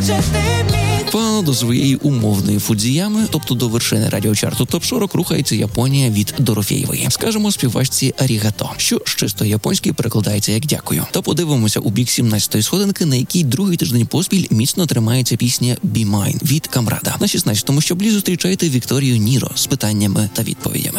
До своєї умовної Фудзіями, тобто до вершини радіочарту топ-40, рухається Японія від Дорофєєвої. Скажемо співачці «Арігато», що з чисто японської перекладається як «дякую». Та подивимося у бік 17-ї сходинки, на якій другий тиждень поспіль міцно тримається пісня «Be Mine» від Камрада. На 16-му щаблі зустрічайте Вікторію Ніро з питаннями та відповідями.